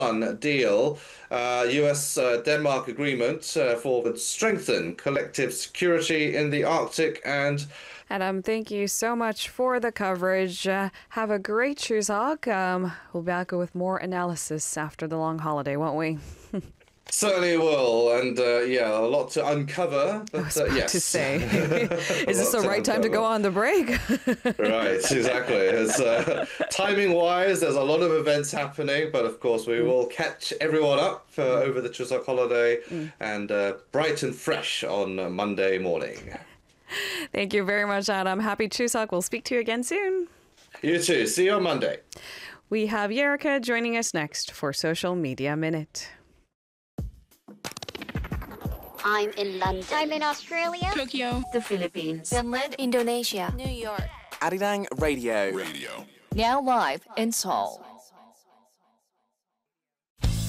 deal, US-Denmark agreement for would strengthen collective security in the Arctic. And Adam, thank you so much for the coverage. Have a great Chuseok. We'll be back with more analysis after the long holiday, won't we? certainly will, and yeah, a lot to uncover. But I was about yes, to say, is this lot the to right time to go uncover. on the break? Right, exactly. It's timing-wise, there's a lot of events happening, but of course we will catch everyone up over the Chuseok holiday and bright and fresh on Monday morning. Thank you very much, Adam. Happy Chuseok. We'll speak to you again soon. You too. See you on Monday. We have Yerika joining us next for Social Media Minute. I'm in London. I'm in Australia. Tokyo, The Philippines. Finland. Indonesia. New York. Arirang Radio. radio. Now live in Seoul.